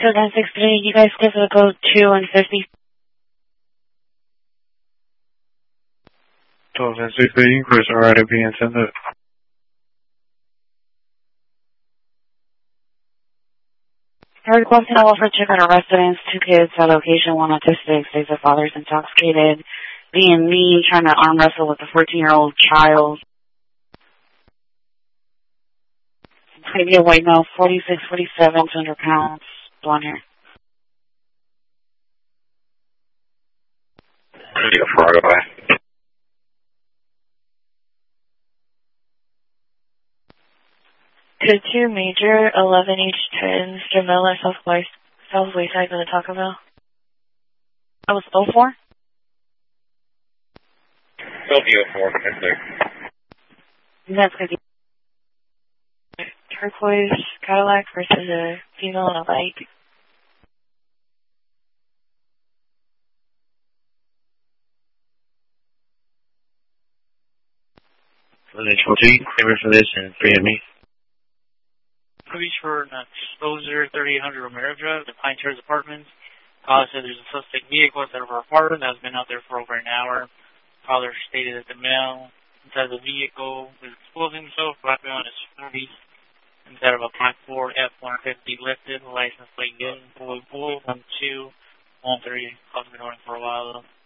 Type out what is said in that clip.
2063, you guys give the code 2 and 50. 2063, Chris, alright, being sent up. Requesting a welfare check on a residence, 2 kids at location, 1 autistic, says the father's intoxicated, being mean, trying to arm wrestle with a 14-year-old child. Maybe a white male, 46, 47, 200 pounds, blonde hair. Code 2 Major, 11H10, Mr. Miller, Southwest side of the Taco Bell. That was 04? Philadelphia 04, yes sir. That's good. Turquoise Cadillac versus a female on a bike. Residential G, favor for this and 3ME. Police for an exposure 3800 Romero Drive, the Pine Terrace Apartments. Caller said there's a suspect vehicle outside of her apartment that has been out there for over an hour. Caller stated that the male inside the vehicle was exposing himself, right on his face. Inside of a black Ford F-150 lifted, license plate good, boy, 1213. Call's been running for a while though.